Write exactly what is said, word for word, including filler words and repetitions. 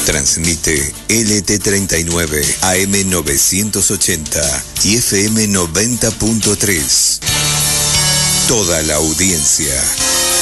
Transmite L T treinta y nueve A M novecientos ochenta y F M noventa punto tres. Toda la audiencia